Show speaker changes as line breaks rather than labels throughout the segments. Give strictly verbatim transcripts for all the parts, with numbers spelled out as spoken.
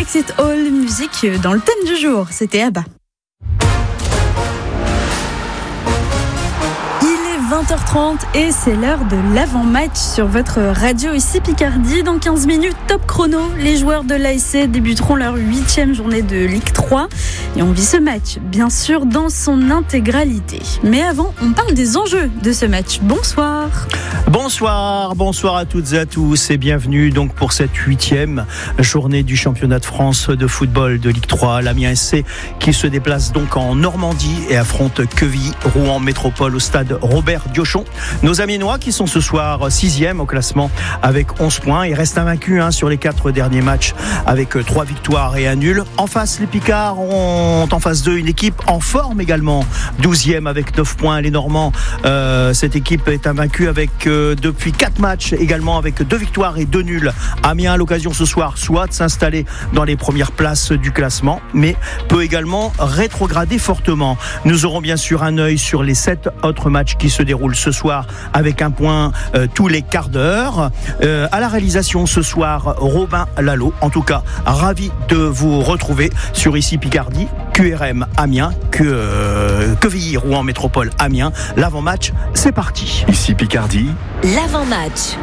Exit All, musique dans le thème du jour, c'était Abba. vingt heures trente et c'est l'heure de l'avant-match sur votre radio ici Picardie. Dans quinze minutes, top chrono, les joueurs de l'A S C débuteront leur huitième journée de Ligue trois et on vit ce match, bien sûr, dans son intégralité. Mais avant, on parle des enjeux de ce match. Bonsoir.
Bonsoir, bonsoir à toutes et à tous et bienvenue donc pour cette huitième journée du championnat de France de football de Ligue trois. L'Amiens S C qui se déplace donc en Normandie et affronte Quevilly, Rouen Métropole au stade Robert Diochon. Nos Amiénois qui sont ce soir sixième au classement avec onze points. Ils restent invaincus hein, sur les quatre derniers matchs avec trois victoires et un nul. En face, les Picards ont en face d'eux une équipe en forme également. douzième avec neuf points. Les Normands, euh, cette équipe est invaincue avec euh, depuis quatre matchs également avec deux victoires et deux nuls. Amiens a l'occasion ce soir soit de s'installer dans les premières places du classement, mais peut également rétrograder fortement. Nous aurons bien sûr un œil sur les sept autres matchs qui se déroule ce soir avec un point euh, tous les quarts d'heure. Euh, à la réalisation ce soir, Robin Lalo. En tout cas, ravi de vous retrouver sur ici Picardie, Q R M Amiens, que, euh, Quevilly, Rouen Métropole Amiens. L'avant-match, c'est parti.
Ici Picardie,
l'avant-match.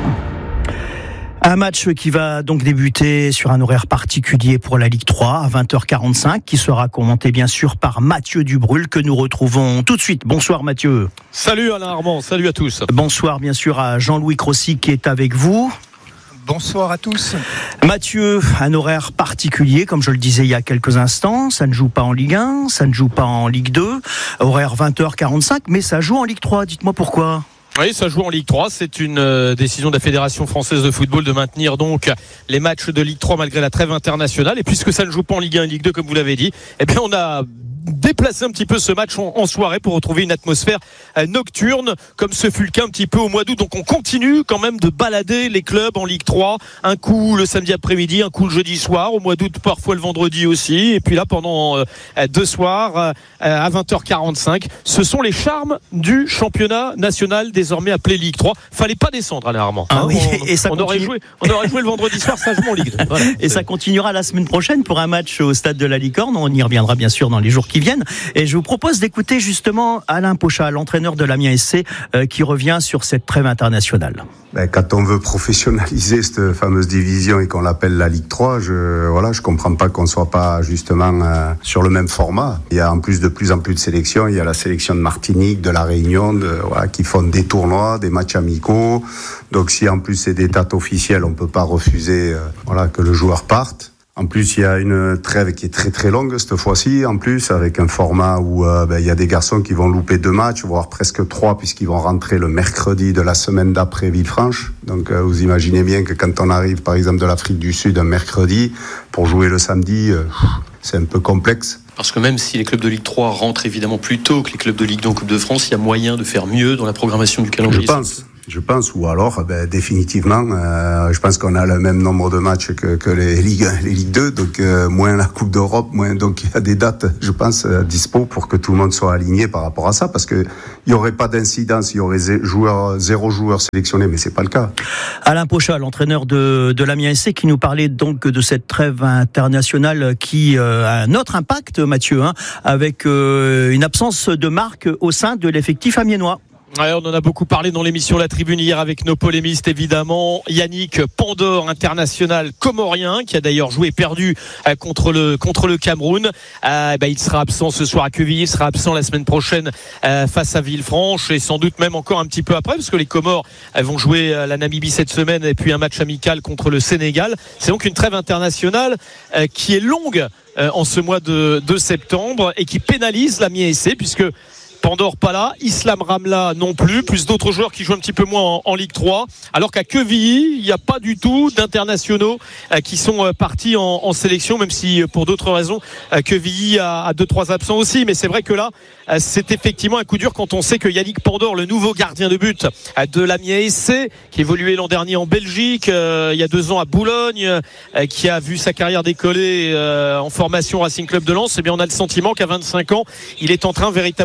Un match qui va donc débuter sur un horaire particulier pour la Ligue trois à vingt heures quarante-cinq, qui sera commenté bien sûr par Mathieu Dubrul, que nous retrouvons tout de suite. Bonsoir Mathieu.
Salut Alain Armand, salut à tous.
Bonsoir bien sûr à Jean-Louis Crossy qui est avec vous.
Bonsoir à tous.
Mathieu, un horaire particulier, comme je le disais il y a quelques instants. Ça ne joue pas en Ligue un, ça ne joue pas en Ligue deux. Horaire vingt heures quarante-cinq, mais ça joue en Ligue trois. Dites-moi pourquoi.
Oui, ça joue en Ligue trois. C'est une euh, décision de la Fédération française de football de maintenir donc les matchs de Ligue trois malgré la trêve internationale. Et puisque ça ne joue pas en Ligue un et Ligue deux, comme vous l'avez dit, eh bien on a déplacer un petit peu ce match en, en soirée pour retrouver une atmosphère euh, nocturne comme ce fut le cas un petit peu au mois d'août. Donc on continue quand même de balader les clubs en Ligue trois, un coup le samedi après-midi, un coup le jeudi soir, au mois d'août parfois le vendredi aussi, et puis là pendant euh, deux soirs euh, à vingt heures quarante-cinq. Ce sont les charmes du championnat national désormais appelé Ligue trois. Fallait pas descendre Alain Armand.
Ah hein, oui,
on,
et ça
on aurait joué, on aurait joué le vendredi soir sagement en Ligue deux. Voilà.
Et ça continuera la semaine prochaine pour un match au stade de la Licorne. On y reviendra bien sûr dans les jours qui viennent. Et je vous propose d'écouter justement Alain Pochat, l'entraîneur de l'Amiens S C, euh, qui revient sur cette trêve internationale.
Ben, quand on veut professionnaliser cette fameuse division et qu'on l'appelle la Ligue trois, je voilà, je comprends pas qu'on soit pas justement euh, sur le même format. Il y a en plus de plus en plus de sélections. Il y a la sélection de Martinique, de la Réunion, de, voilà, qui font des tournois, des matchs amicaux. Donc si en plus c'est des dates officielles, on peut pas refuser euh, voilà, que le joueur parte. En plus, il y a une trêve qui est très très longue cette fois-ci, en plus, avec un format où euh, ben, il y a des garçons qui vont louper deux matchs, voire presque trois, puisqu'ils vont rentrer le mercredi de la semaine d'après Villefranche. Donc euh, vous imaginez bien que quand on arrive par exemple de l'Afrique du Sud un mercredi, pour jouer le samedi, euh, c'est un peu complexe.
Parce que même si les clubs de Ligue trois rentrent évidemment plus tôt que les clubs de Ligue deux en Coupe de France, il y a moyen de faire mieux dans la programmation du calendrier.
Je pense. Je pense, ou alors, ben, définitivement, euh, je pense qu'on a le même nombre de matchs que, que les Ligue un, les Ligue deux, donc euh, moins la Coupe d'Europe, moins, donc il y a des dates, je pense, euh, dispo pour que tout le monde soit aligné par rapport à ça, parce que il y aurait pas d'incidence, il y aurait zé, joueur, zéro joueur sélectionné, mais c'est pas le cas.
Alain Pochat, l'entraîneur de, de l'Amiens S C, qui nous parlait donc de cette trêve internationale qui euh, a un autre impact, Mathieu, hein, avec euh, une absence de marque au sein de l'effectif amiénois.
Ouais, on en a beaucoup parlé dans l'émission La Tribune hier avec nos polémistes évidemment. Yannick Pandor, international comorien, qui a d'ailleurs joué perdu euh, contre le contre le Cameroun. Euh, bah, il sera absent ce soir à Quevilly, il sera absent la semaine prochaine euh, face à Villefranche et sans doute même encore un petit peu après, parce que les Comores elles vont jouer euh, la Namibie cette semaine et puis un match amical contre le Sénégal. C'est donc une trêve internationale euh, qui est longue euh, en ce mois de, de septembre et qui pénalise l'Amiens S C, puisque Pandore pas là, Islam Ramla non plus, plus d'autres joueurs qui jouent un petit peu moins en, en Ligue trois, alors qu'à Quevilly, il n'y a pas du tout d'internationaux euh, qui sont euh, partis en, en sélection, même si euh, pour d'autres raisons, euh, Quevilly a, a deux trois absents aussi, mais c'est vrai que là, euh, c'est effectivement un coup dur quand on sait que Yannick Pandore, le nouveau gardien de but euh, de l'Amiens S C, qui évoluait l'an dernier en Belgique, euh, il y a deux ans à Boulogne, euh, qui a vu sa carrière décoller euh, en formation Racing Club de Lens, eh bien on a le sentiment qu'à vingt-cinq ans, il est en train véritablement de prendre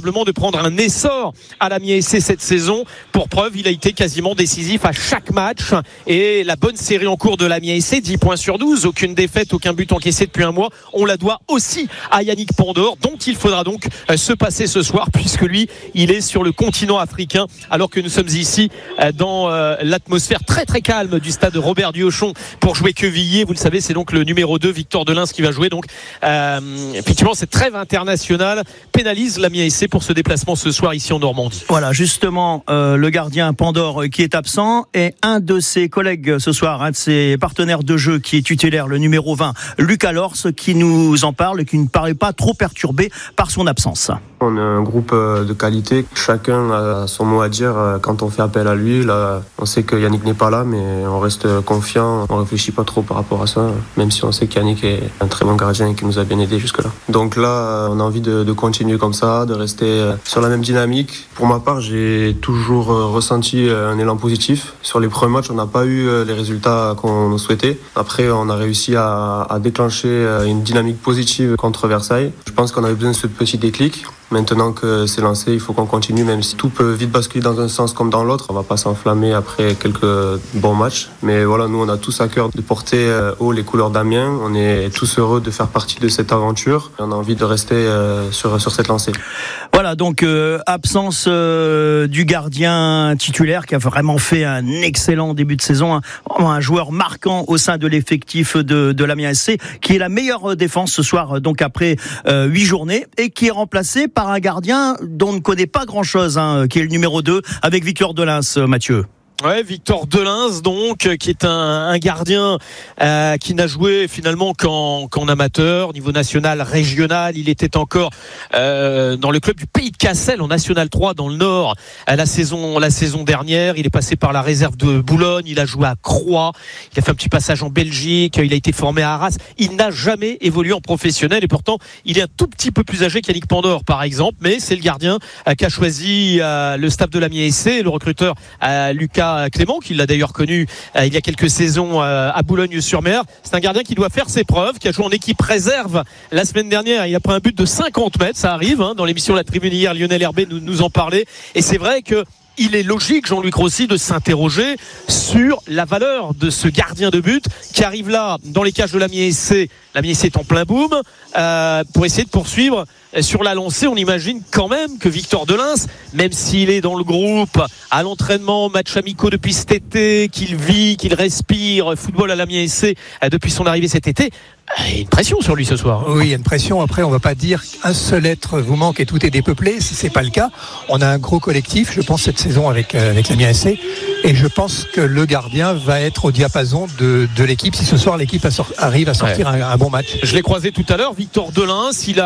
prendre un essor à l'Amiens S C cette saison. Pour preuve, il a été quasiment décisif à chaque match. Et la bonne série en cours de l'Amiens S C, dix points sur douze, aucune défaite, aucun but encaissé depuis un mois. On la doit aussi à Yannick Pandor, dont il faudra donc se passer ce soir, puisque lui, il est sur le continent africain, alors que nous sommes ici dans l'atmosphère très très calme du stade Robert Diochon pour jouer Quevilly. Vous le savez, c'est donc le numéro deux, Victor Delins, qui va jouer. Donc, euh, effectivement, cette trêve internationale pénalise l'Amiens S C pour ce déplacement ce soir ici en Normandie.
Voilà, justement, euh, le gardien Pandor qui est absent et un de ses collègues ce soir, un de ses partenaires de jeu qui est tutélaire, le numéro vingt, Lucas Lors, qui nous en parle et qui ne paraît pas trop perturbé par son absence.
On est un groupe de qualité, chacun a son mot à dire quand on fait appel à lui. Là, on sait que Yannick n'est pas là, mais on reste confiant, on réfléchit pas trop par rapport à ça, même si on sait qu'Yannick est un très bon gardien et qui nous a bien aidé jusque-là. Donc là, on a envie de, de continuer comme ça, de rester sur la même dynamique. Pour ma part, j'ai toujours ressenti un élan positif. Sur les premiers matchs, on n'a pas eu les résultats qu'on souhaitait. Après, on a réussi à, à déclencher une dynamique positive contre Versailles. Je pense qu'on avait besoin de ce petit déclic. Maintenant que c'est lancé, il faut qu'on continue, même si tout peut vite basculer dans un sens comme dans l'autre. On va pas s'enflammer après quelques bons matchs. Mais voilà, nous, on a tous à cœur de porter haut les couleurs d'Amiens. On est tous heureux de faire partie de cette aventure. Et on a envie de rester sur, sur cette lancée.
Voilà, donc euh, absence euh, du gardien titulaire qui a vraiment fait un excellent début de saison. Un, un joueur marquant au sein de l'effectif de, de l'Amiens S C, qui est la meilleure défense ce soir, donc après euh, huit journées, et qui est remplacé par un gardien dont on ne connaît pas grand-chose, hein, qui est le numéro deux, avec Victor Delins, Mathieu.
Ouais, Victor Delins, donc, qui est un, un gardien euh, qui n'a joué finalement qu'en, qu'en amateur, niveau national, régional. Il était encore euh, dans le club du Pays de Cassel en National trois dans le Nord à la saison la saison dernière. Il est passé par la réserve de Boulogne. Il a joué à Croix. Il a fait un petit passage en Belgique. Il a été formé à Arras. Il n'a jamais évolué en professionnel et pourtant il est un tout petit peu plus âgé qu'Yannick Pandor, par exemple. Mais c'est le gardien euh, qu'a choisi euh, le staff de l'Amiens S C, le recruteur euh, Lucas Clément, qui l'a d'ailleurs connu euh, il y a quelques saisons euh, à Boulogne-sur-Mer. C'est un gardien qui doit faire ses preuves, qui a joué en équipe réserve la semaine dernière. Il a pris un but de cinquante mètres, ça arrive, hein, dans l'émission La Tribune hier, Lionel Herbet nous, nous en parlait. Et c'est vrai que il est logique, Jean-Luc Rossi, de s'interroger sur la valeur de ce gardien de but qui arrive là dans les cages de l'Amiens S C. L'Amiens S C est en plein boom euh, pour essayer de poursuivre sur la lancée. On imagine quand même que Victor Delins, même s'il est dans le groupe, à l'entraînement, match amicaux depuis cet été, qu'il vit, qu'il respire football à l'Amiens S C depuis son arrivée cet été, il y a une pression sur lui ce soir.
Oui, il y a une pression. Après, on ne va pas dire qu'un seul être vous manque et tout est dépeuplé. Ce n'est pas le cas. On a un gros collectif, je pense, cette saison avec, euh, avec l'Amiens S C. Et je pense que le gardien va être au diapason de, de l'équipe si ce soir l'équipe a sor- arrive à sortir ouais. un, un bon match.
Je l'ai croisé tout à l'heure, Victor Delins. Il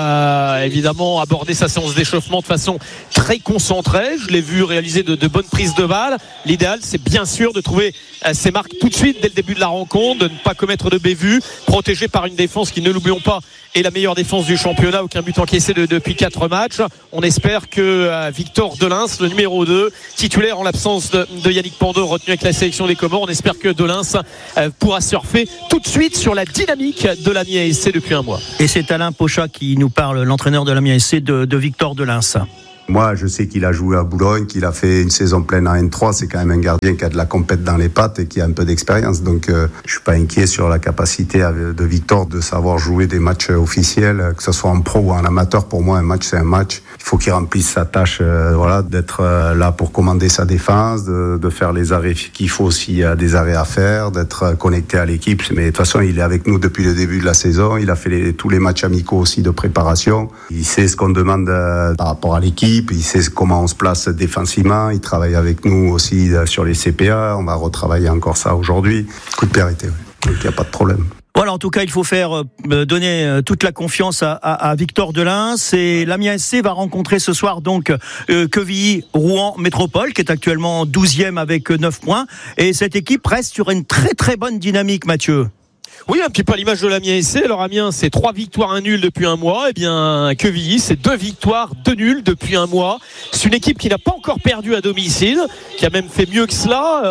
a euh, évidemment abordé sa séance d'échauffement de façon très concentrée. Je l'ai vu réaliser de, de bonnes prises de balles. L'idéal, c'est bien sûr de trouver euh, ses marques tout de suite dès le début de la rencontre, de ne pas commettre de bévues, protégé par une défense qui, ne l'oublions pas, est la meilleure défense du championnat. Aucun but encaissé de, depuis quatre matchs. On espère que euh, Victor Delins, le numéro deux, titulaire en l'absence de, de Yannick Pandor, retenu avec la sélection des Comores, on espère que Delins euh, pourra surfer tout de suite sur la dynamique de l'Amiens S C depuis un mois.
Et c'est Alain Pochat qui nous parle, l'entraîneur de l'Amiens S C, de, de Victor Delins.
Moi, je sais qu'il a joué à Boulogne, qu'il a fait une saison pleine en N trois. C'est quand même un gardien qui a de la compète dans les pattes et qui a un peu d'expérience. Donc, euh, je suis pas inquiet sur la capacité de Victor de savoir jouer des matchs officiels, que ce soit en pro ou en amateur. Pour moi, un match, c'est un match. Il faut qu'il remplisse sa tâche, euh, voilà, d'être euh, là pour commander sa défense, de, de faire les arrêts qu'il faut s'il y a des arrêts à faire, d'être connecté à l'équipe. Mais de toute façon, il est avec nous depuis le début de la saison. Il a fait les, tous les matchs amicaux aussi de préparation. Il sait ce qu'on demande euh, par rapport à l'équipe. Il sait comment on se place défensivement. Il travaille avec nous aussi sur les C P A. On va retravailler encore ça aujourd'hui. Coup de périté, oui. Donc il n'y a pas de problème.
Voilà, en tout cas, il faut faire euh, donner toute la confiance à, à, à Victor Delins. Et l'Amiens S C va rencontrer ce soir donc euh, Quevilly Rouen Métropole, qui est actuellement douzième avec neuf points. Et cette équipe reste sur une très très bonne dynamique, Mathieu.
Oui, un petit peu à l'image de l'Amiens S C. Alors Amiens, c'est trois victoires, un nul depuis un mois. Eh bien, Quevilly, c'est deux victoires, deux nuls depuis un mois. C'est une équipe qui n'a pas encore perdu à domicile, qui a même fait mieux que cela. Euh,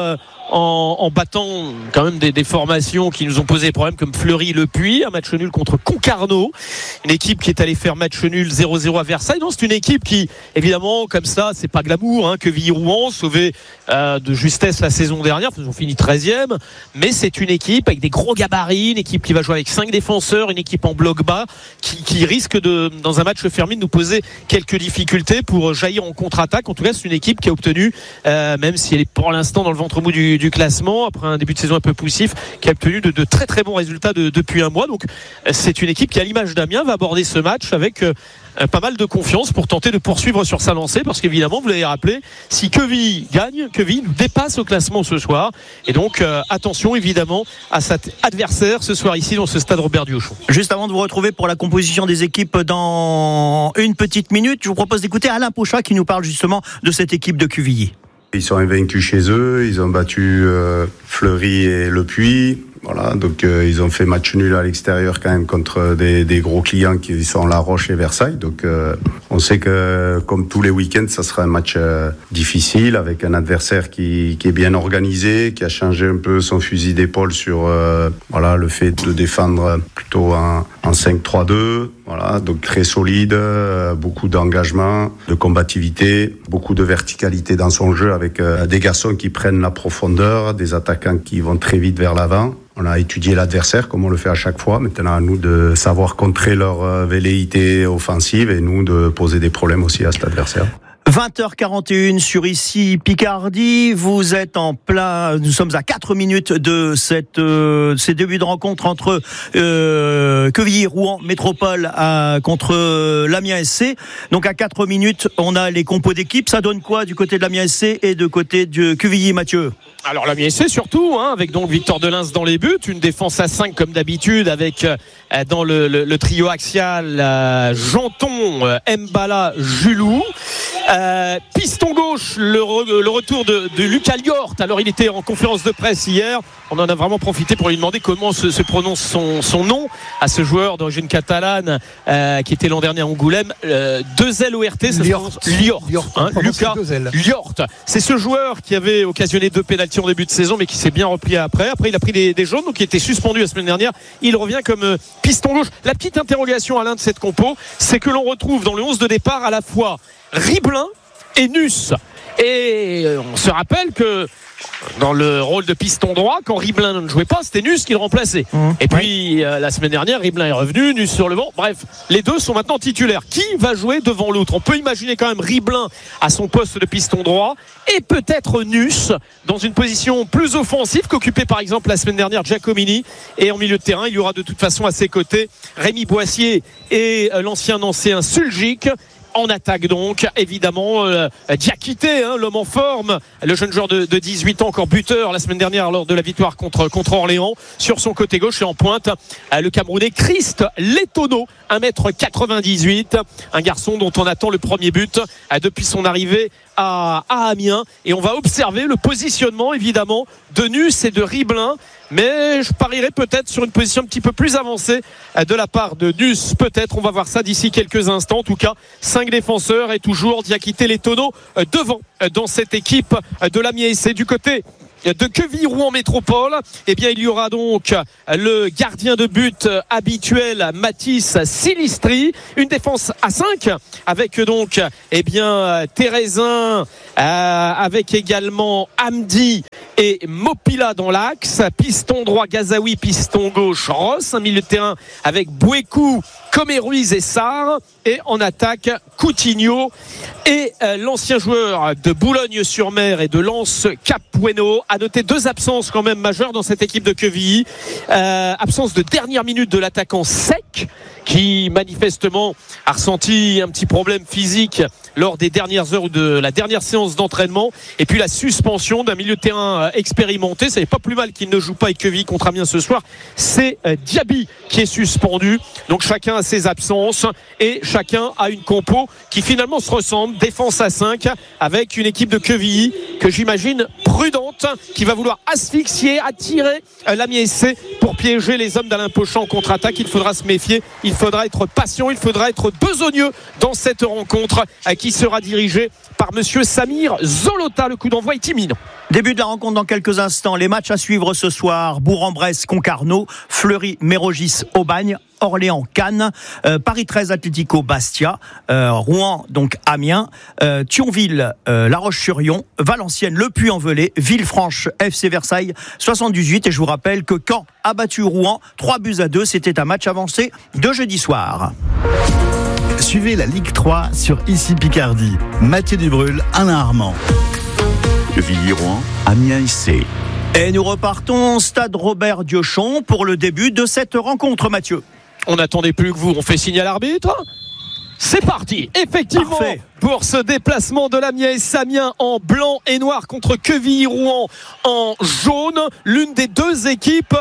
en, en battant quand même des, des formations qui nous ont posé des problèmes comme Fleury-Le Puy, un match nul contre Concarneau, une équipe qui est allée faire match nul zéro zéro à Versailles. Non, c'est une équipe qui, évidemment, comme ça, c'est pas glamour, hein, Quevilly-Rouen, sauvé euh, de justesse la saison dernière, ils ont fini treizième, mais c'est une équipe avec des gros gabarits, une équipe qui va jouer avec cinq défenseurs, une équipe en bloc bas, qui, qui risque de, dans un match fermé, de nous poser quelques difficultés pour jaillir en contre-attaque. En tout cas, c'est une équipe qui a obtenu, euh, même si elle est pour l'instant dans le ventre mou du, du classement, après un début de saison un peu poussif, qui a obtenu de, de très très bons résultats de, depuis un mois. Donc c'est une équipe qui, à l'image d'Amiens, va aborder ce match avec euh, pas mal de confiance pour tenter de poursuivre sur sa lancée, parce qu'évidemment, vous l'avez rappelé, si Quevilly gagne, Quevilly nous dépasse au classement ce soir, et donc euh, attention évidemment à cet adversaire ce soir ici dans ce stade Robert Diochon.
Juste avant de vous retrouver pour la composition des équipes dans une petite minute, je vous propose d'écouter Alain Pochat qui nous parle justement de cette équipe de Quevilly.
Ils sont invaincus chez eux, ils ont battu euh, Fleury et Le Puy. Voilà, donc euh, ils ont fait match nul à l'extérieur quand même contre des, des gros clients qui sont La Roche et Versailles. Donc euh, on sait que comme tous les week-ends, ça sera un match euh, difficile avec un adversaire qui, qui est bien organisé, qui a changé un peu son fusil d'épaule sur euh, voilà le fait de défendre plutôt en, en cinq trois deux. Voilà, donc très solide, euh, beaucoup d'engagement, de combativité, beaucoup de verticalité dans son jeu avec euh, des garçons qui prennent la profondeur, des attaquants qui vont très vite vers l'avant. On a étudié l'adversaire comme on le fait à chaque fois. Maintenant, à nous de savoir contrer leur euh, velléité offensive et nous de poser des problèmes aussi à cet adversaire.
vingt heures quarante et une sur ici Picardie, vous êtes en plein, nous sommes à quatre minutes de cette, euh, ces débuts de rencontre entre euh, Quevilly-Rouen Métropole à, contre euh, l'Amiens S C. Donc à quatre minutes, on a les compos d'équipe. Ça donne quoi du côté de l'Amiens S C et de côté de Quevilly, Mathieu?
Alors l'Amiens S C surtout, hein, avec donc Victor Delins dans les buts, une défense à cinq comme d'habitude, avec euh, dans le, le, le trio axial euh, Janton, euh, Mbala, Julou. Euh, piston gauche, le, re, le retour de, de Lucas Liort. Alors il était en conférence de presse hier. On en a vraiment profité pour lui demander comment se, se prononce son, son nom à ce joueur d'origine catalane euh, qui était l'an dernier à Angoulême. Euh, deux L O R T, ça
Liort.
se prononce Liort.
Liort,
Hein, Lucas Liort. C'est ce joueur qui avait occasionné deux pénaltys en début de saison, mais qui s'est bien replié après. Après, il a pris des, des jaunes, donc il était suspendu la semaine dernière. Il revient comme euh, piston gauche. La petite interrogation, Alain, de cette compo, c'est que l'on retrouve dans le onze de départ à la fois Riblin et Nuss. Et on se rappelle que dans le rôle de piston droit, quand Riblin ne jouait pas, c'était Nuss qui le remplaçait. Mmh. Et puis euh, la semaine dernière, Riblin est revenu, Nuss sur le banc. Bref, les deux sont maintenant titulaires. Qui va jouer devant l'autre? On peut imaginer quand même Riblin à son poste de piston droit et peut-être Nuss dans une position plus offensive qu'occupait par exemple la semaine dernière Giacomini. Et en milieu de terrain, il y aura de toute façon à ses côtés Rémi Boissier et euh, l'ancien Nancéen Suljic. En attaque donc, évidemment, euh, Diakité, hein, l'homme en forme, le jeune joueur de, de dix-huit ans, encore buteur la semaine dernière lors de la victoire contre, contre Orléans, sur son côté gauche et en pointe, euh, le Camerounais Christ Letono, un mètre quatre-vingt-dix-huit, un garçon dont on attend le premier but euh, depuis son arrivée à, à Amiens. Et on va observer le positionnement, évidemment, de Nuss et de Riblin. Mais je parierais peut-être sur une position un petit peu plus avancée de la part de Nuss. Peut-être, on va voir ça d'ici quelques instants. En tout cas, cinq défenseurs et toujours Diakité Letono devant dans cette équipe de l'Amiens S C. Du côté de Quevilly-Rouen Métropole, eh bien il y aura donc le gardien de but habituel Mathis Silistri, une défense à cinq avec donc eh bien Thérézin, euh, avec également Hamdi et Mopila dans l'axe, piston droit Gazaoui, piston gauche Ross, un milieu de terrain avec Bouékou, Comé-Ruiz et Sarr, et en attaque Coutinho et euh, l'ancien joueur de Boulogne-sur-Mer et de Lens Cap-Bueno. À noter deux absences quand même majeures dans cette équipe de Quevilly. Euh, absence de dernière minute de l'attaquant Sec, qui manifestement a ressenti un petit problème physique lors des dernières heures ou de la dernière séance d'entraînement, et puis la suspension d'un milieu de terrain expérimenté. Ça n'est pas plus mal qu'il ne joue pas avec Quevilly contre Amiens ce soir. C'est Diaby qui est suspendu. Donc chacun a ses absences et chacun a une compo qui finalement se ressemble. Défense à cinq avec une équipe de Quevilly que j'imagine prudente, qui va vouloir asphyxier, attirer l'Amiens S C pour piéger les hommes d'Alain Pochat en contre-attaque. Il faudra se méfier. Il faudra être patient, il faudra être besogneux dans cette rencontre qui sera dirigée par monsieur Samir Zolota. Le coup d'envoi est imminent.
Début de la rencontre dans quelques instants. Les matchs à suivre ce soir: Bourg-en-Bresse, Concarneau, Fleury, Mérogis, Aubagne, Orléans, Cannes, euh, Paris treize, Atlético, Bastia, euh, Rouen, donc Amiens, euh, Thionville, euh, La Roche-sur-Yon, Valenciennes, Le Puy-en-Velay, Villefranche, F C Versailles, soixante-dix-huit. Et je vous rappelle que Caen a battu Rouen trois buts à deux. C'était un match avancé de jeudi soir.
Suivez la Ligue trois sur Ici Picardie. Mathieu Dubrul, Alain Armand. Quevilly-Rouen, Amiens S C.
Et nous repartons stade Robert Diochon pour le début de cette rencontre, Mathieu.
On n'attendait plus que vous, on fait signe à l'arbitre. C'est parti, effectivement. Parfait. Pour ce déplacement de l'Amiens S C, Amiens en blanc et noir contre Quevilly-Rouen en jaune. L'une des deux équipes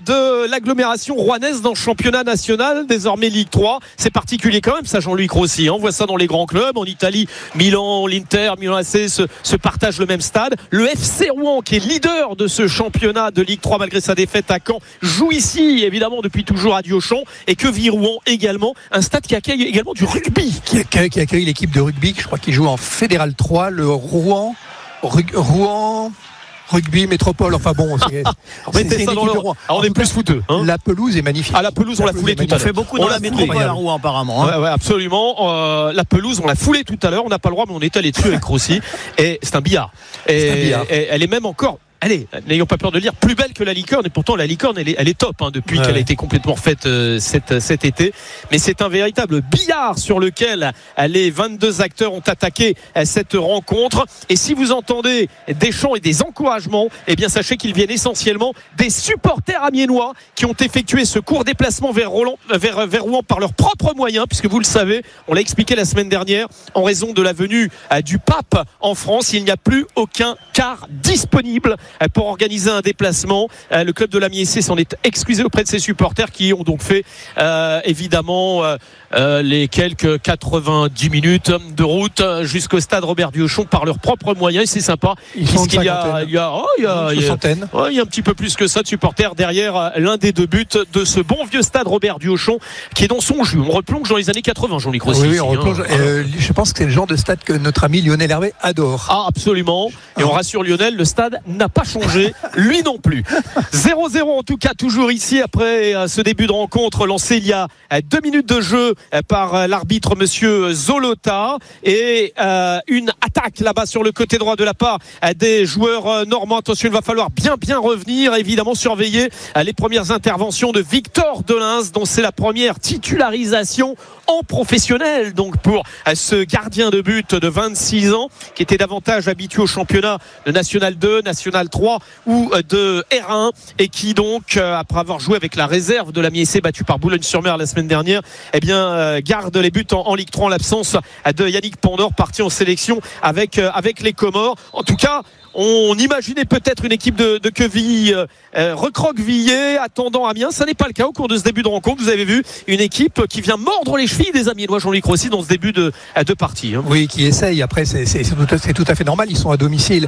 de l'agglomération rouennaise dans le championnat national, désormais Ligue trois. C'est particulier quand même, ça, Jean-Louis Crossi. On voit ça dans les grands clubs. En Italie, Milan, l'Inter, Milan A C se, se partagent le même stade. Le F C Rouen, qui est leader de ce championnat de Ligue trois malgré sa défaite à Caen, joue ici, évidemment, depuis toujours à Diochon. Et Quevilly-Rouen également, un stade qui accueille également du rugby.
Qui accueille, qui accueille l'équipe de rugby. Je crois qu'il joue en Fédéral trois, le Rouen, Rug, Rouen Rugby Métropole. Enfin bon, c'est,
c'est, c'est ça dans le... Alors, on est plus fouteux. Hein,
la pelouse est magnifique.
Ah, la pelouse, on l'a foulée tout à l'heure.
On fait beaucoup dans la métropole à Rouen, apparemment. Hein.
Ouais, ouais, absolument. Euh, la pelouse, on l'a foulée tout à l'heure. On n'a pas le droit, mais on est allé dessus avec Rossi. Et c'est un billard. Et, c'est un billard. Et elle est même encore. Allez, n'ayons pas peur de le dire, plus belle que la licorne. Et pourtant, la licorne, elle est, elle est top hein, depuis ouais. qu'elle a été complètement refaite euh, cet, cet été. Mais c'est un véritable billard sur lequel les vingt-deux acteurs ont attaqué euh, cette rencontre. Et si vous entendez des chants et des encouragements, eh bien, sachez qu'ils viennent essentiellement des supporters amiénois qui ont effectué ce court déplacement vers, Roland, vers, vers Rouen par leurs propres moyens, puisque vous le savez, on l'a expliqué la semaine dernière, en raison de la venue euh, du pape en France, il n'y a plus aucun car disponible pour organiser un déplacement. Le club de l'Amiens S C s'en est excusé auprès de ses supporters qui ont donc fait euh, évidemment euh, euh, les quelques quatre-vingt-dix minutes de route jusqu'au stade Robert Diochon par leurs propres moyens. Et c'est sympa.
Ils sont
qu'il y a, il y a, oh, il y a, il y a, oh, il y a un petit peu plus que ça de supporters derrière l'un des deux buts de ce bon vieux stade Robert Diochon qui est dans son jus. On replonge dans les années quatre-vingts, Jean-Luc Rossi.
Oui, oui, on replonge. Hein. Euh, je pense que c'est le genre de stade que notre ami Lionel Hervé adore.
Ah, absolument. Et on rassure Lionel, le stade n'a pas changé, lui non plus. zéro zéro en tout cas, toujours ici après ce début de rencontre lancé il y a deux minutes de jeu par l'arbitre monsieur Zolota et euh, une attaque là-bas sur le côté droit de la part des joueurs normands. Attention, il va falloir bien bien revenir, évidemment surveiller les premières interventions de Victor Delins dont c'est la première titularisation en professionnel donc pour ce gardien de but de vingt-six ans qui était davantage habitué au championnat de National deux, National trois ou de R un et qui donc après avoir joué avec la réserve de l'Amiens S C battu par Boulogne-sur-Mer la semaine dernière eh bien garde les buts en, en Ligue trois en l'absence de Yannick Pandore parti en sélection avec, avec les Comores. En tout cas on imaginait peut-être une équipe de, de Quevilly euh, recroquevillée attendant Amiens. Ça n'est pas le cas au cours de ce début de rencontre. Vous avez vu une équipe qui vient mordre les chevilles des Amiénois, Jean-Luc Rossi, dans ce début de, de partie. Hein.
Oui, qui essaye. Après, c'est, c'est, c'est, tout, c'est tout à fait normal. Ils sont à domicile.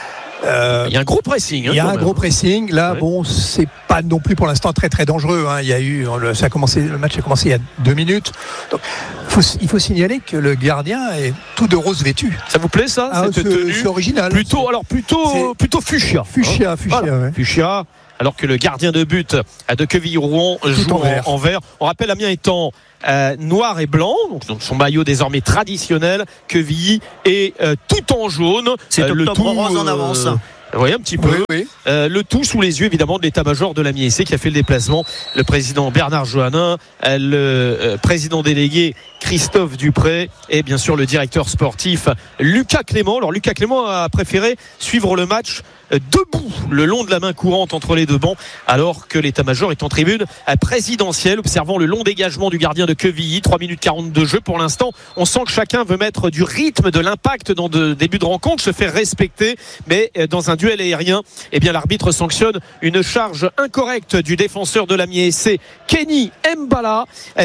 Euh, il y a un gros pressing. Hein,
il y a un
même.
gros pressing. Là, ouais. bon, c'est pas non plus pour l'instant très très dangereux. Hein. Il y a eu, ça a commencé, le match a commencé il y a deux minutes. Donc, faut, il faut signaler que le gardien est tout de rose vêtu.
Ça vous plaît ça?
Ah,
cette
c'est,
tenue
c'est original.
Plutôt,
c'est,
alors plutôt, c'est, plutôt fuchsia.
Fuchsia, hein. fuchsia,
voilà.
ouais.
Fuchsia. Alors que le gardien de but de Quevilly-Rouen joue en vert. en vert. On rappelle Amiens étant euh, noir et blanc, donc, donc son maillot désormais traditionnel. Quevilly est euh, tout en jaune.
C'est euh,
le
tout rose en avance.
Euh, Oui, un petit peu.
Oui, oui.
Euh, le tout sous les yeux évidemment de l'état-major de l'Amiens S C qui a fait le déplacement. Le président Bernard Johannin, euh, le euh, président délégué Christophe Dupré et bien sûr le directeur sportif Lucas Clément. Alors Lucas Clément a préféré suivre le match debout le long de la main courante entre les deux bancs alors que l'état-major est en tribune présidentielle observant le long dégagement du gardien de Quevilly. Trois minutes quarante de jeu pour l'instant. On sent que chacun veut mettre du rythme, de l'impact dans de début de rencontre, se faire respecter mais dans un duel duel aérien, eh bien l'arbitre sanctionne une charge incorrecte du défenseur de l'Amiens S C, Kenny Mbala,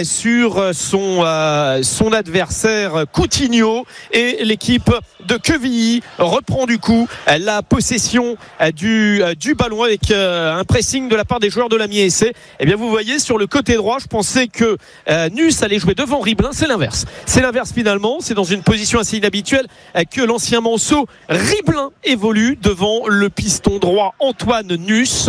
sur son, euh, son adversaire Coutinho, et l'équipe de Quevilly reprend du coup la possession du, du ballon avec un pressing de la part des joueurs de l'Amiens S C. Eh bien vous voyez sur le côté droit, je pensais que euh, Nuss allait jouer devant Riblin, c'est l'inverse. C'est l'inverse finalement, c'est dans une position assez inhabituelle que l'ancien Manceau Riblin évolue devant le piston droit Antoine Nuss,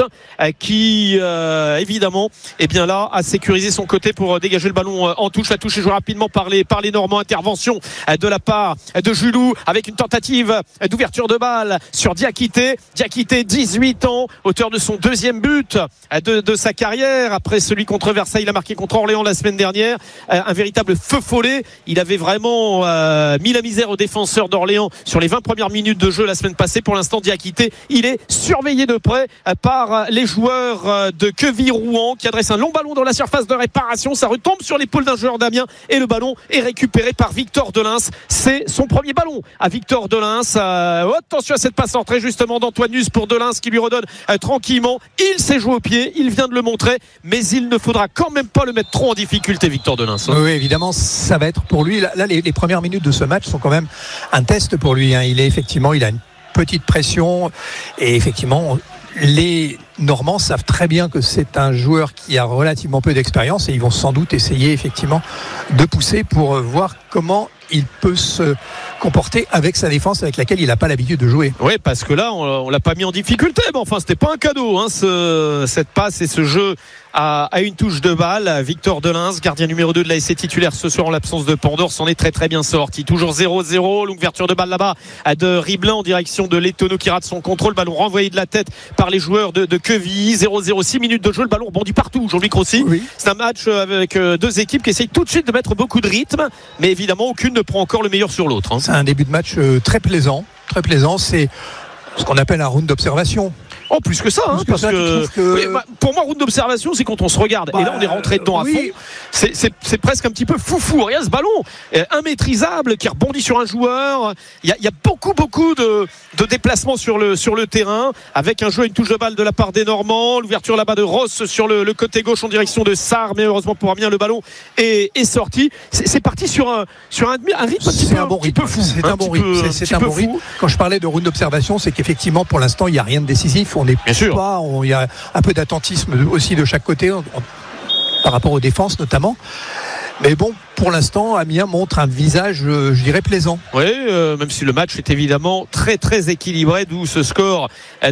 qui euh, évidemment eh bien là a sécurisé son côté pour dégager le ballon en touche. La touche est jouée rapidement par les, par les Normands. Intervention de la part de Julou avec une tentative d'ouverture de balle sur Diakité. Diakité, dix-huit ans, auteur de son deuxième but de, de sa carrière après celui contre Versailles. Il a marqué contre Orléans la semaine dernière, un véritable feu follet. Il avait vraiment euh, mis la misère aux défenseurs d'Orléans sur les vingt premières minutes de jeu la semaine passée. Pour l'instant, Diakité, il est surveillé de près par les joueurs de Quevilly-Rouen qui adressent un long ballon dans la surface de réparation. Ça retombe sur l'épaule d'un joueur d'Amiens et le ballon est récupéré par Victor Delins. C'est son premier ballon à Victor Delins. Euh, attention à cette passe entrée justement d'Antoine Nuss pour Delins qui lui redonne euh, tranquillement. Il s'est joué au pied, il vient de le montrer, mais il ne faudra quand même pas le mettre trop en difficulté, Victor Delins. Hein.
Oui, évidemment, ça va être pour lui. Là, là les, les premières minutes de ce match sont quand même un test pour lui. Hein. Il est effectivement, il a une petite pression et effectivement, les Normands savent très bien que c'est un joueur qui a relativement peu d'expérience et ils vont sans doute essayer effectivement de pousser pour voir comment il peut se comporter avec sa défense avec laquelle il n'a pas l'habitude de jouer.
Oui, parce que là, on ne l'a pas mis en difficulté. Mais enfin, c'était pas un cadeau, hein, ce, cette passe et ce jeu à, à une touche de balle. Victor Delins, gardien numéro deux de l'A S C titulaire ce soir en l'absence de Pandore, s'en est très très bien sorti. Toujours zéro zéro, l'ouverture de balle là-bas de Riblin en direction de Letono qui rate son contrôle. Ballon renvoyé de la tête par les joueurs de, de Quevilly. zéro zéro, six minutes de jeu, le ballon rebondit partout. Jean-Louis Crossi. Oui. C'est un match avec deux équipes qui essayent tout de suite de mettre beaucoup de rythme, mais évidemment aucune ne prend encore le meilleur sur l'autre. Hein.
C'est un début de match très plaisant, très plaisant. C'est ce qu'on appelle un round d'observation.
Oh, plus que ça, hein,
plus que
parce
ça,
que,
que...
Oui, bah, pour moi, round d'observation, c'est quand on se regarde. Bah, et là, on est rentré dedans à oui. fond. C'est, c'est, c'est presque un petit peu foufou. Regarde ce ballon, euh, immaîtrisable, qui rebondit sur un joueur. Il y a, il y a beaucoup, beaucoup de, de déplacements sur le, sur le terrain, avec un jeu à une touche de balle de la part des Normands. L'ouverture là-bas de Ross sur le, le côté gauche en direction de Sarr, mais heureusement pour Amiens, le ballon est, est sorti. C'est, c'est parti sur un, sur un, un rythme un petit peu, un bon rythme. Fou.
C'est un, un bon rythme. Peu, c'est, c'est un bon rythme. Quand je parlais de round d'observation, c'est qu'effectivement, pour l'instant, il n'y a rien de décisif. On n'est pas. Il y a un peu d'attentisme aussi de chaque côté par rapport aux défenses notamment. Mais bon, pour l'instant, Amiens montre un visage, je dirais, plaisant.
Oui, euh, même si le match est évidemment très très équilibré, d'où ce score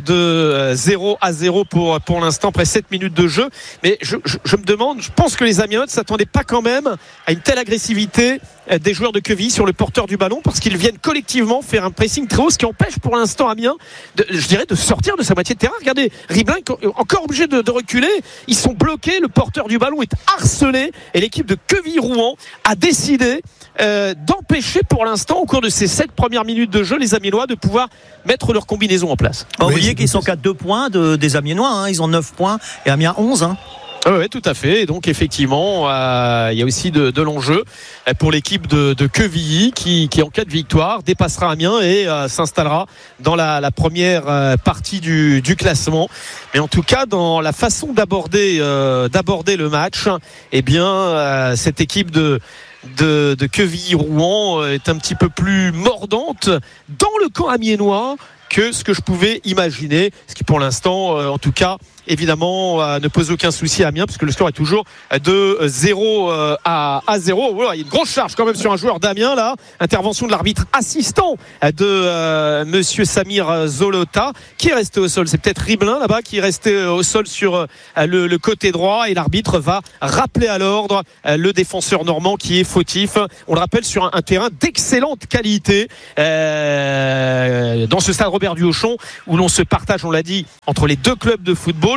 de zéro à zéro pour, pour l'instant, après sept minutes de jeu. Mais je, je, je me demande, je pense que les Amiens ne s'attendaient pas quand même à une telle agressivité des joueurs de Quevilly sur le porteur du ballon, parce qu'ils viennent collectivement faire un pressing très haut, ce qui empêche pour l'instant Amiens, de, je dirais, de sortir de sa moitié de terrain. Regardez, Riblin encore obligé de, de reculer, ils sont bloqués, le porteur du ballon est harcelé et l'équipe de Quevilly-Rouen a décidé euh, d'empêcher pour l'instant, au cours de ces sept premières minutes de jeu, les Amiénois de pouvoir mettre leur combinaison en place.
Pas oui, oublier qu'ils sont qu'à deux points de, des Amiénois, hein. Ils ont neuf points et Amiens onze. Hein.
Oui, tout à fait. Et donc effectivement, euh, il y a aussi de, de l'enjeu pour l'équipe de, de Quevilly qui, qui, en cas de victoire, dépassera Amiens et euh, s'installera dans la, la première euh, partie du, du classement. Mais en tout cas, dans la façon d'aborder, euh, d'aborder le match, eh bien, euh, cette équipe de de, de Quevilly-Rouen est un petit peu plus mordante dans le camp amiénois que ce que je pouvais imaginer, ce qui pour l'instant, euh, en tout cas, évidemment, euh, ne pose aucun souci à Amiens, puisque le score est toujours de zéro à zéro. Voilà, il y a une grosse charge quand même sur un joueur d'Amiens là. Intervention de l'arbitre assistant de euh, Monsieur Samir Zolota, qui est resté au sol. C'est peut-être Riblin là-bas qui est resté au sol sur euh, le, le côté droit, et l'arbitre va rappeler à l'ordre euh, le défenseur normand qui est fautif. On le rappelle, sur un, un terrain d'excellente qualité euh, dans ce stade Robert Duauchon, où l'on se partage, on l'a dit, entre les deux clubs de football.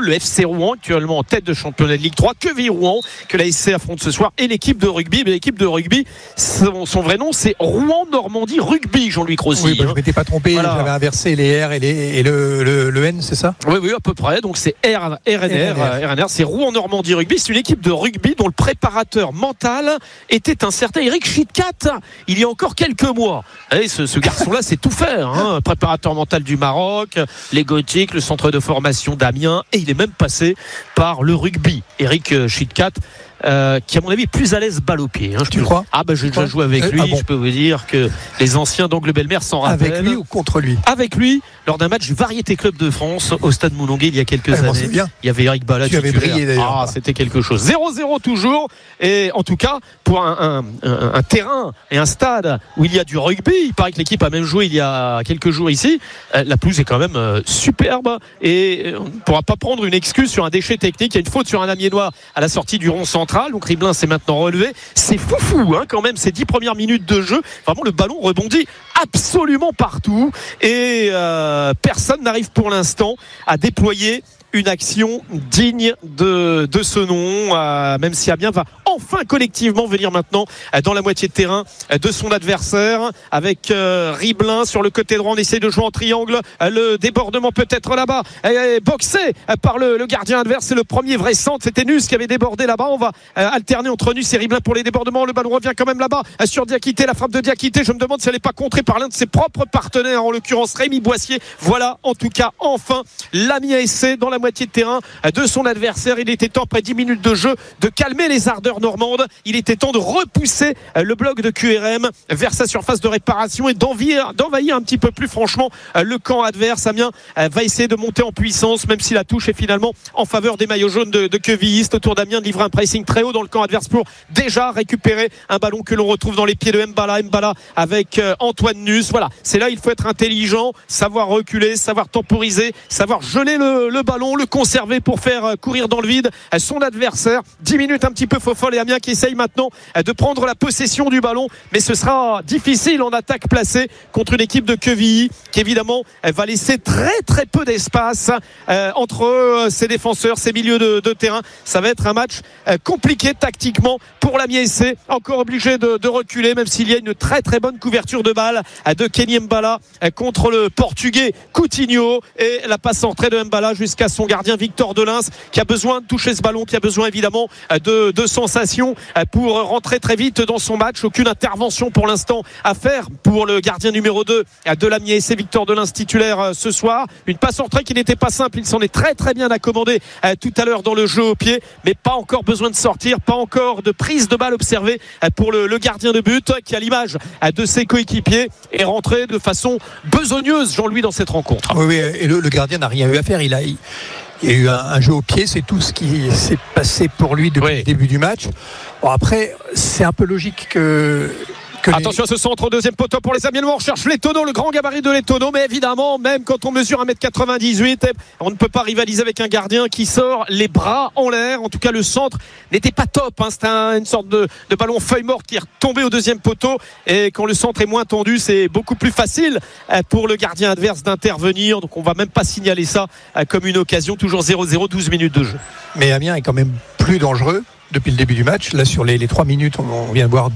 le F C Rouen, actuellement en tête de championnat de Ligue trois, Quevilly-Rouen, que la S C affronte ce soir, et l'équipe de rugby. Mais l'équipe de rugby, son, son vrai nom, c'est Rouen-Normandie Rugby, Jean-Louis Crossy.
Oui, bah, je ne m'étais pas trompé, voilà. J'avais inversé les R et, les, et le, le, le N, c'est ça ?
Oui, oui, à peu près. Donc c'est R, R N R, R N R, c'est Rouen-Normandie Rugby. C'est une équipe de rugby dont le préparateur mental était un certain Eric Chitkat, il y a encore quelques mois. Et ce, ce garçon-là, c'est tout faire. Hein. Préparateur mental du Maroc, les Gothiques, le centre de formation d'Amiens, et il est même passé par le rugby. Eric Chitkat. Euh, qui à mon avis est plus à l'aise balle au pied. Hein, je
tu
peux...
crois
Ah bah j'ai déjà joué avec lui. Ah bon. Je peux vous dire que les anciens d'Angle-Belmer s'en rappellent.
Avec lui ou contre lui ?
Avec lui, lors d'un match du Variété Club de France au Stade Moulonguet il y a quelques
ah,
années. Il y avait Eric Bala.
Tu avais brillé d'ailleurs.
Ah, c'était quelque chose. zéro zéro toujours. Et en tout cas, pour un, un, un, un terrain et un stade où il y a du rugby, il paraît que l'équipe a même joué il y a quelques jours ici. La pelouse est quand même euh, superbe et on ne pourra pas prendre une excuse sur un déchet technique. Il y a une faute sur un Amiénois à la sortie du rond central. Donc Riblin s'est maintenant relevé. C'est foufou hein, quand même ces dix premières minutes de jeu. Vraiment le ballon rebondit absolument partout et euh, personne n'arrive pour l'instant à déployer une action digne de, de ce nom, euh, même si Amiens va enfin collectivement venir maintenant euh, dans la moitié de terrain euh, de son adversaire avec euh, Riblin sur le côté droit. On essaie de jouer en triangle, euh, le débordement peut-être là-bas euh, boxé euh, par le, le gardien adverse. C'est le premier vrai centre, c'était Nus qui avait débordé là-bas. On va euh, alterner entre Nus et Riblin pour les débordements. Le ballon revient quand même là-bas euh, sur Diakité, la frappe de Diakité. Je me demande si elle n'est pas contrée par l'un de ses propres partenaires, en l'occurrence Rémi Boissier. Voilà en tout cas enfin l'Amiens S C dans la moitié de terrain de son adversaire. Il était temps, après dix minutes de jeu, de calmer les ardeurs normandes. Il était temps de repousser le bloc de Q R M vers sa surface de réparation et d'envahir, d'envahir un petit peu plus franchement le camp adverse. Amiens va essayer de monter en puissance, même si la touche est finalement en faveur des maillots jaunes de, de Quevillyistes. Autour d'Amiens de livrer un pressing très haut dans le camp adverse pour déjà récupérer un ballon que l'on retrouve dans les pieds de Mbala. Mbala avec Antoine Nus. Voilà, c'est là il faut être intelligent, savoir reculer, savoir temporiser, savoir geler le, le ballon, le conserver pour faire courir dans le vide son adversaire. dix minutes un petit peu faux folle et Amiens qui essaye maintenant de prendre la possession du ballon, mais ce sera difficile en attaque placée contre une équipe de Quevilly qui évidemment va laisser très très peu d'espace euh, entre ses défenseurs, ses milieux de, de terrain. Ça va être un match euh, compliqué tactiquement pour l'Amiens S C, encore obligé de, de reculer, même s'il y a une très très bonne couverture de balle de Kenny Mbala contre le portugais Coutinho et la passe entrée de Mbala jusqu'à son gardien Victor Delins qui a besoin de toucher ce ballon, qui a besoin évidemment de, de sensations pour rentrer très vite dans son match. Aucune intervention pour l'instant à faire pour le gardien numéro deux de l'Amiens S C, Victor Delins, titulaire ce soir. Une passe entrée qui n'était pas simple, il s'en est très très bien accommodé tout à l'heure dans le jeu au pied, mais pas encore besoin de sortir, pas encore de prise de balle observée pour le, le gardien de but qui, à l'image de ses coéquipiers, est rentré de façon besogneuse, Jean-Louis, dans cette rencontre.
Oui, oui, et le, le gardien n'a rien eu à faire. Il a, il, il y a eu un, un jeu au pied, c'est tout ce qui s'est passé pour lui depuis oui. le début du match. Bon, après, c'est un peu logique que...
Attention à ce centre au deuxième poteau pour les Amiénois. On recherche Letono, le grand gabarit de Letono, mais évidemment, même quand on mesure un mètre quatre-vingt-dix-huit, on ne peut pas rivaliser avec un gardien qui sort les bras en l'air. En tout cas, le centre n'était pas top, hein. C'était un, une sorte de, de ballon feuille morte qui est retombé au deuxième poteau, et quand le centre est moins tendu, c'est beaucoup plus facile pour le gardien adverse d'intervenir. Donc on va même pas signaler ça comme une occasion. Toujours zéro zéro, douze minutes de jeu.
Mais Amiens est quand même plus dangereux depuis le début du match. Là, sur les, les trois minutes, on, on vient de voir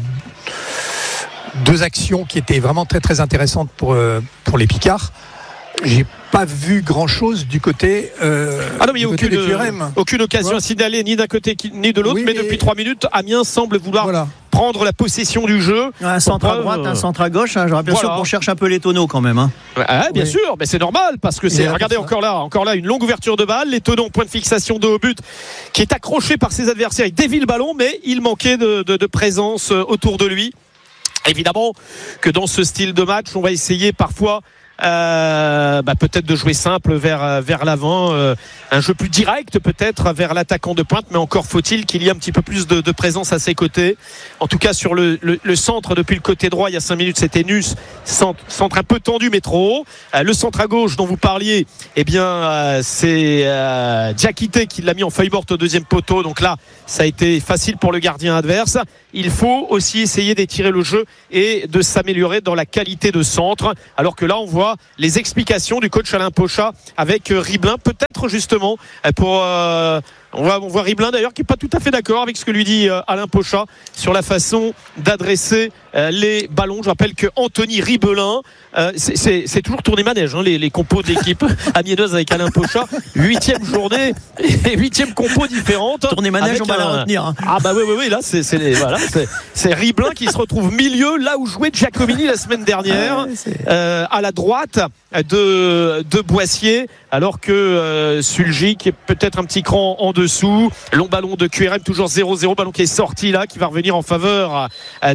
deux actions qui étaient vraiment très très intéressantes pour, euh, pour les Picards. J'ai pas vu grand chose du côté euh,
ah non mais il n'y a aucune, aucune occasion ouais. signalée ni d'un côté ni de l'autre, oui, mais, mais depuis trois minutes Amiens semble vouloir voilà. prendre la possession du jeu.
Un centre à droite, un centre à gauche, hein. J'aurais bien voilà. sûr qu'on cherche un peu les tonneaux quand même, hein.
Ah, bien oui. sûr, mais c'est normal parce que c'est, regardez encore là, encore là une longue ouverture de balle, les tonneaux, point de fixation de haut but qui est accroché par ses adversaires, il dévie le ballon mais il manquait de, de, de présence autour de lui. Évidemment que dans ce style de match, on va essayer parfois Euh, bah peut-être de jouer simple vers vers l'avant, euh, un jeu plus direct peut-être vers l'attaquant de pointe, mais encore faut-il qu'il y ait un petit peu plus de, de présence à ses côtés. En tout cas sur le, le, le centre depuis le côté droit, il y a cinq minutes c'était Nus, centre, centre un peu tendu mais trop haut. Euh, le centre à gauche dont vous parliez, eh bien euh, c'est euh, Diakité qui l'a mis en feuille morte au deuxième poteau, donc là ça a été facile pour le gardien adverse. Il faut aussi essayer d'étirer le jeu et de s'améliorer dans la qualité de centre, alors que là on voit voit les explications du coach Alain Pochat avec Ribelin, peut-être justement pour euh, on voit, on voit Ribelin d'ailleurs qui n'est pas tout à fait d'accord avec ce que lui dit euh, Alain Pochat sur la façon d'adresser euh, les ballons. Je rappelle que Anthony Ribelin, euh, c'est, c'est, c'est toujours tourné manège, hein, les, les compos de l'équipe amiénoise avec Alain Pochat. Huitième journée et huitième compo différente.
Tourné manège, on va
un...
la retenir. Hein.
Ah bah oui, oui, oui, là c'est, c'est, les, voilà, c'est, c'est Ribelin qui se retrouve milieu, là où jouait Giacomini la semaine dernière, ah ouais, euh, à la droite de, de Boissier, alors que euh, Suljic est peut-être un petit cran en dessous. Long ballon de Q R M, toujours zéro zéro, ballon qui est sorti là, qui va revenir en faveur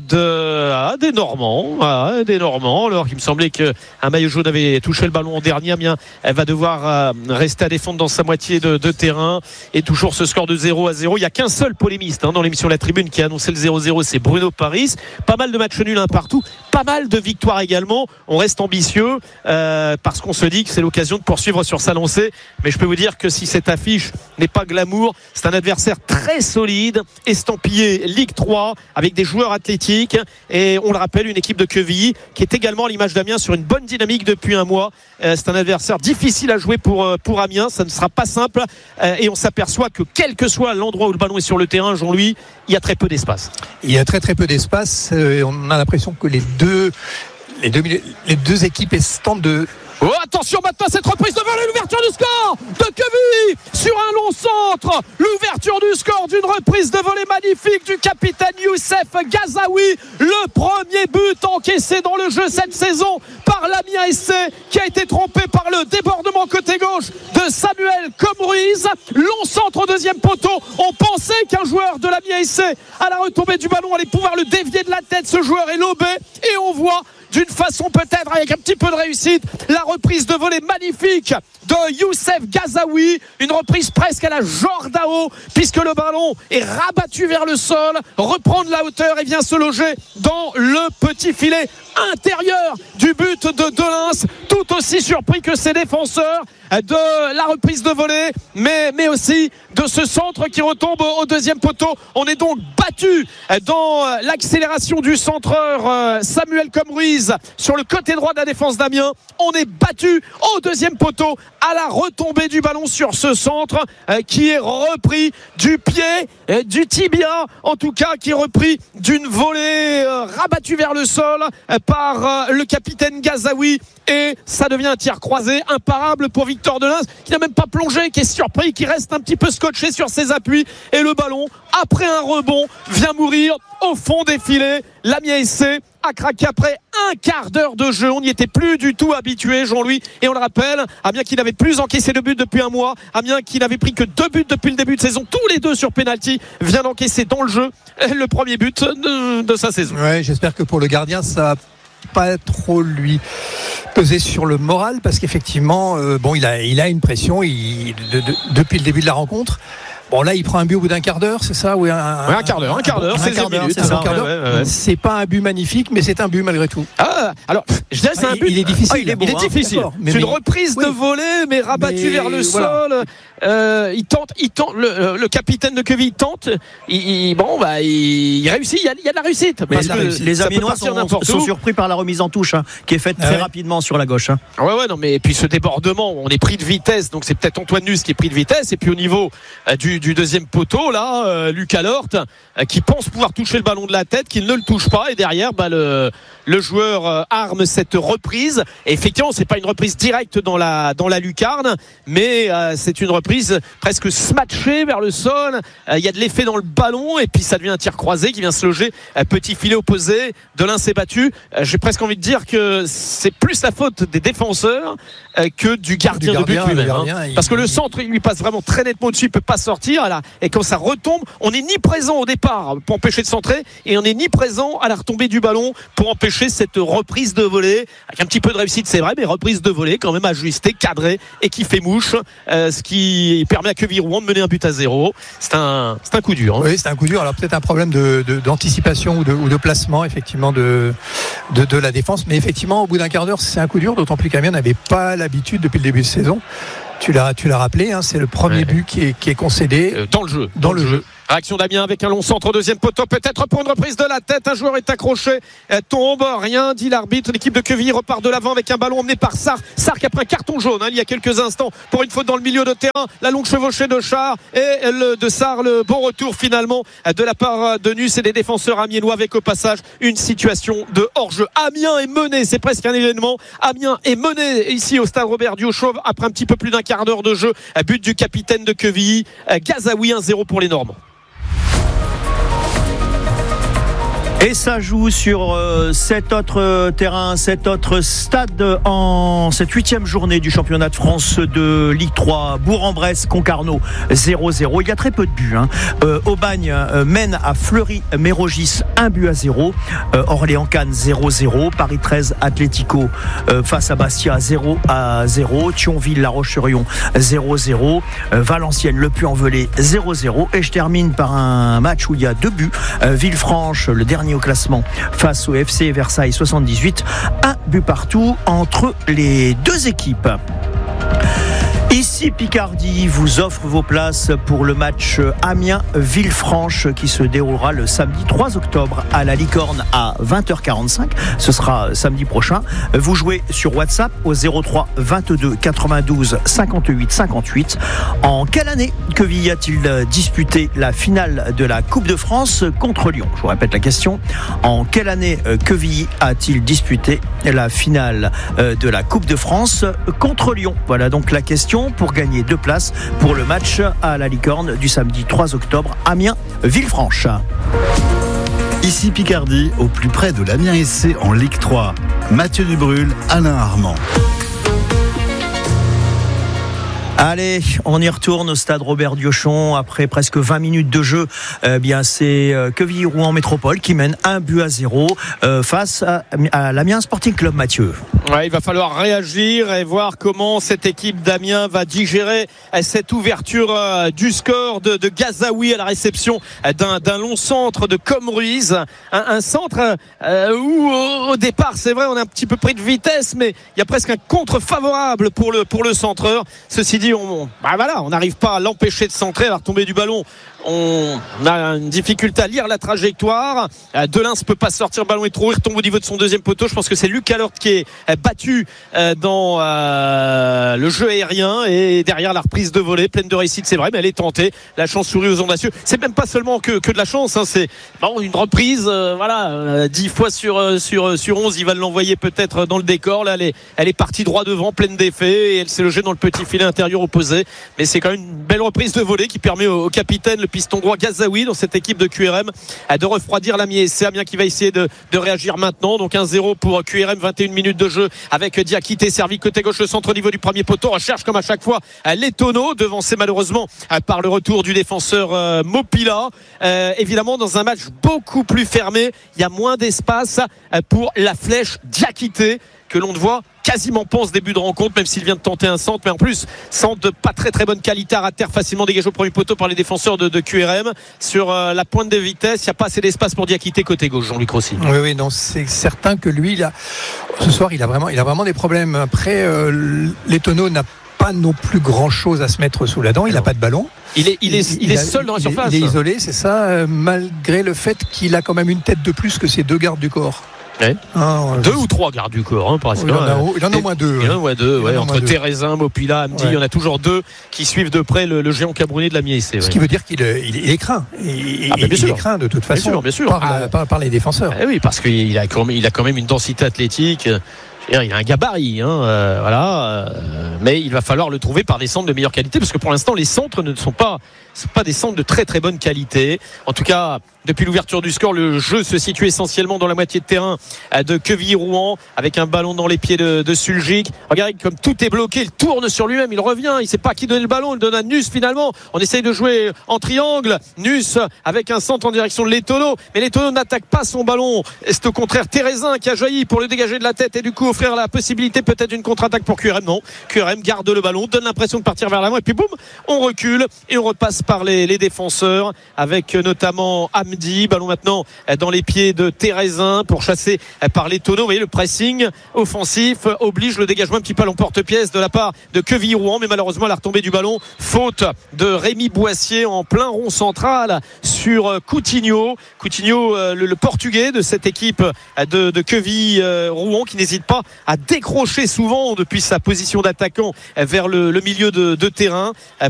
de, ah, des Normands, ah, des Normands. Alors qu'il me semblait qu'un maillot jaune avait touché le ballon en dernier, bien, elle va devoir euh, rester à défendre dans sa moitié de, de terrain. Et toujours ce score de zéro à zéro. Il n'y a qu'un seul polémiste hein, dans l'émission La Tribune qui a annoncé le zéro zéro, c'est Bruno Paris. Pas mal de matchs nuls un partout, pas mal de victoires également. On reste ambitieux euh, parce qu'on se dit que c'est l'occasion de poursuivre sur sa lancée. Mais je peux vous dire que si cette affiche n'est pas glamour, c'est un adversaire très solide, estampillé Ligue trois avec des joueurs athlétiques et on le rappelle, une équipe de Quevilly qui est également à l'image d'Amiens sur une bonne dynamique depuis un mois. Euh, c'est un adversaire difficile à jouer pour, euh, pour Amiens, ça ne sera pas simple euh, et on s'aperçoit que quel que soit l'endroit où le ballon est sur le terrain, Jean-Louis, il y a très peu d'espace. Il
y a très très peu d'espace euh, on a l'impression que les deux les deux, les deux équipes tentent de...
Oh, attention maintenant cette reprise de volée, l'ouverture du score de Quevilly sur un long centre, l'ouverture du score d'une reprise de volée magnifique du capitaine Youssef Ghazaoui, le premier but encaissé dans le jeu cette saison par l'Amiens S C qui a été trompé par le débordement côté gauche de Samuel Comruiz. Long centre au deuxième poteau, on pensait qu'un joueur de l'Amiens S C à la retombée du ballon allait pouvoir le dévier de la tête, ce joueur est lobé et on voit d'une façon peut-être avec un petit peu de réussite la reprise de volée magnifique de Youssef Ghazaoui, une reprise presque à la Jordao puisque le ballon est rabattu vers le sol, reprend de la hauteur et vient se loger dans le petit filet intérieur du but de Delins, tout aussi surpris que ses défenseurs de la reprise de volée mais, mais aussi de ce centre qui retombe au deuxième poteau. On est donc battu dans l'accélération du centreur Samuel Comruiz sur le côté droit de la défense d'Amiens. On est battu au deuxième poteau à la retombée du ballon sur ce centre qui est repris du pied, du tibia en tout cas, qui est repris d'une volée rabattue vers le sol par le capitaine Ghazaoui et ça devient un tir croisé imparable pour Victor Delins qui n'a même pas plongé, qui est surpris, qui reste un petit peu scotché sur ses appuis et le ballon après un rebond vient mourir au fond des filets. L'Amiens S C a craqué après un quart d'heure de jeu. On n'y était plus du tout habitué, Jean-Louis, et on le rappelle, Amiens qui n'avait plus encaissé de but depuis un mois, Amiens qui n'avait pris que deux buts depuis le début de saison, tous les deux sur pénalty, vient d'encaisser dans le jeu le premier but de, de sa saison.
Ouais, j'espère que pour le gardien ça pas trop lui peser sur le moral parce qu'effectivement euh, bon il a il a une pression il, de, de, depuis le début de la rencontre. Bon là il prend un but au bout d'un quart d'heure, c'est ça, oui, un, un,
ouais, un quart d'heure, un quart d'heure,
un, un quart d'heure,
minutes,
c'est ça,
un quart d'heure. Ouais, ouais, ouais. C'est
pas un but magnifique, mais c'est un but malgré tout.
Ah, alors je dirais c'est
ah,
un but.
Il est difficile.
Ah, il est, bon, il est hein, difficile. C'est une reprise oui. de volée, mais rabattue vers le voilà. sol. Euh, il tente, il tente. Le, le capitaine de Quevilly tente. Il, il, bon, bah, il, il réussit. Il y, a, il y a de la réussite.
Mais la, les Amiénois sont, sont surpris par la remise en touche, hein, qui est faite ah, très ouais. rapidement sur la gauche. Hein.
Ouais, ouais, non, mais et puis ce débordement, on est pris de vitesse, donc c'est peut-être Antoine Nuss qui est pris de vitesse, et puis au niveau euh, du, du deuxième poteau. Là, euh, Lucas Lort euh, qui pense pouvoir toucher le ballon de la tête, qui ne le touche pas, et derrière bah, le, le joueur euh, arme cette reprise. Et effectivement, c'est pas une reprise directe dans la dans la lucarne, mais euh, c'est une reprise presque smatchée vers le sol. Il euh, y a de l'effet dans le ballon, et puis ça devient un tir croisé qui vient se loger. Euh, petit filet opposé, Delins s'est battu. Euh, j'ai presque envie de dire que c'est plus la faute des défenseurs euh, que du gardien, du gardien de but lui-même. Gardien, hein. il... Parce que le centre, il lui passe vraiment très nettement au-dessus, il peut pas sortir. Là, et quand ça retombe, on n'est ni présent au départ pour empêcher de centrer, et on n'est ni présent à la retombée du ballon pour empêcher cette reprise de volée avec un petit peu de réussite, c'est vrai, mais reprise de volée quand même ajustée, cadrée et qui fait mouche, euh, ce qui permet à Quevilly-Rouen de mener un but à zéro. C'est un, c'est un coup dur. Hein.
Oui, c'est un coup dur. Alors peut-être un problème de, de, d'anticipation ou de, ou de placement effectivement de, de, de la défense, mais effectivement au bout d'un quart d'heure c'est un coup dur, d'autant plus qu'Amiens n'avait pas l'habitude depuis le début de saison. Tu l'as, tu l'as rappelé, hein, c'est le premier ouais. but qui est, qui est concédé
euh, dans le jeu.
Dans, dans le jeu. jeu.
Réaction d'Amiens avec un long centre, deuxième poteau, peut-être pour une reprise de la tête. Un joueur est accroché, tombe, rien dit l'arbitre. L'équipe de Quevilly repart de l'avant avec un ballon emmené par Sarr. Sarr qui a pris un carton jaune hein, il y a quelques instants pour une faute dans le milieu de terrain. La longue chevauchée de Char et le, de Sarr, le bon retour finalement de la part de Nuss et des défenseurs amiénois avec au passage une situation de hors-jeu. Amiens est mené, c'est presque un événement. Amiens est mené ici au stade Robert Diochauve après un petit peu plus d'un quart d'heure de jeu. But du capitaine de Quevilly, Gazaoui, un zéro pour les Normands.
Et ça joue sur euh, cet autre euh, terrain, cet autre stade en cette huitième journée du championnat de France de Ligue trois. Bourg-en-Bresse, Concarneau zéro zéro. Il y a très peu de buts. Hein. Euh, Aubagne euh, mène à Fleury-Mérogis un but à zéro. Euh, Orléans-Cannes zéro zéro. Paris treize Atlético euh, face à Bastia zéro à zéro. Thionville-La Roche-sur-Yon zéro zéro. Euh, Valenciennes, Le Puy-en-Velay zéro zéro. Et je termine par un match où il y a deux buts. Euh, Villefranche, le dernier au classement face au F C Versailles soixante-dix-huit, un but partout entre les deux équipes. Ici Picardie vous offre vos places pour le match Amiens-Villefranche qui se déroulera le samedi trois octobre à la Licorne à vingt heures quarante-cinq. Ce sera samedi prochain. Vous jouez sur WhatsApp au zéro trois vingt-deux quatre-vingt-douze cinquante-huit cinquante-huit. En quelle année Quevilly a-t-il disputé la finale de la Coupe de France contre Lyon? Je vous répète la question. En quelle année Quevilly a-t-il disputé la finale de la Coupe de France contre Lyon? Voilà donc la question pour gagner deux places pour le match à la Licorne du samedi trois octobre, Amiens-Villefranche.
Ici Picardie, au plus près de l'Amiens S C en Ligue trois. Mathieu Dubrul, Alain Armand.
Allez, on y retourne au stade Robert Diochon après presque vingt minutes de jeu. Eh bien, c'est Quevilly-Rouen Métropole qui mène un but à zéro euh, face à, à l'Amiens Sporting Club. Mathieu.
Ouais, il va falloir réagir et voir comment cette équipe d'Amiens va digérer cette ouverture euh, du score de, de Gazaoui à la réception d'un, d'un long centre de Comruiz. Un, un centre euh, où au, au départ, c'est vrai, on a un petit peu pris de vitesse, mais il y a presque un contre favorable pour le, pour le centreur. Ceci dit, on, bah voilà, on n'arrive pas à l'empêcher de centrer, à la retombée du ballon. On a une difficulté à lire la trajectoire. Delins ne peut pas sortir, le ballon est trop haut, il retombe au niveau de son deuxième poteau. Je pense que c'est Lucas Lort qui est battu dans le jeu aérien et derrière la reprise de volée pleine de réussite, c'est vrai, mais elle est tentée. La chance sourit aux audacieux. C'est même pas seulement que, que de la chance, hein, c'est bon, une reprise, euh, voilà, dix fois sur, sur, sur onze, il va l'envoyer peut-être dans le décor. Là, elle est, elle est partie droit devant, pleine d'effets, et elle s'est logée dans le petit filet intérieur opposé. Mais c'est quand même une belle reprise de volée qui permet au, au capitaine, le piston droit Gazaoui dans cette équipe de Q R M de refroidir l'Amiens. C'est Amiens qui va essayer de, de réagir maintenant. Donc un zéro pour Q R M, vingt et une minutes de jeu avec Diakité servi côté gauche, le centre au niveau du premier poteau. Recherche comme à chaque fois les tonneaux, devancé malheureusement par le retour du défenseur euh, Mopila. Euh, évidemment dans un match beaucoup plus fermé, il y a moins d'espace pour la flèche Diakité que l'on ne voit quasiment pas en ce début de rencontre, même s'il vient de tenter un centre, mais en plus centre de pas très très bonne qualité à terre, facilement dégagé au premier poteau par les défenseurs de, de Q R M sur euh, la pointe de vitesse. Il n'y a pas assez d'espace pour Diakité côté gauche. Jean-Luc Rossi.
Oui, oui, non, c'est certain que lui, il a, ce soir, il a vraiment, il a vraiment des problèmes. Après, euh, l'Étonneau n'a pas non plus grand chose à se mettre sous la dent. Il n'a pas de ballon.
Il est, il est, il, il est seul
a,
dans la
il
surface.
Est, il est isolé, c'est ça, euh, malgré le fait qu'il a quand même une tête de plus que ses deux gardes du corps.
Ouais. Ah, deux ou trois gardes du corps, hein, par
il, en a, il en a au moins deux.
Il en a au moins deux, ouais, entre Thérézin, Mopila, Hamdi,
ouais.
Il y en a toujours deux qui suivent de près le, le géant camerounais de l'Amiens.
Ce ouais. qui veut dire qu'il il, il est craint. Il,
ah,
il est craint de toute façon.
Bien sûr, bien sûr.
Par,
ah,
la, par, par les défenseurs.
Eh oui, parce qu'il a, il a quand même une densité athlétique. Il a un gabarit, hein, euh, voilà, euh, mais il va falloir le trouver par des centres de meilleure qualité, parce que pour l'instant les centres ne sont pas, sont pas des centres de très très bonne qualité. En tout cas, depuis l'ouverture du score, le jeu se situe essentiellement dans la moitié de terrain de Quevilly-Rouen, avec un ballon dans les pieds de, de Suljic. Regardez comme tout est bloqué, il tourne sur lui-même, il revient, il ne sait pas à qui donner le ballon, il donne à Nuss finalement. On essaye de jouer en triangle, Nuss avec un centre en direction de l'Étonneau, mais l'Étonneau n'attaque pas son ballon. C'est au contraire Thérézin qui a jailli pour le dégager de la tête, et du coup offrir la possibilité peut-être d'une contre-attaque pour Q R M. Non, Q R M garde le ballon, donne l'impression de partir vers l'avant et puis boum, on recule et on repasse par les, les défenseurs avec notamment Hamdi. Ballon maintenant dans les pieds de Thérézin pour chasser par les tonneaux. Vous voyez, le pressing offensif oblige le dégagement un petit peu à l'emporte-pièce de la part de Quevilly-Rouen, mais malheureusement la retombée du ballon, faute de Rémi Boissier en plein rond central sur Coutinho. Coutinho, le, le portugais de cette équipe de, de Quevilly-Rouen, qui n'hésite pas à décrocher souvent depuis sa position d'attaquant vers le, le milieu de, de terrain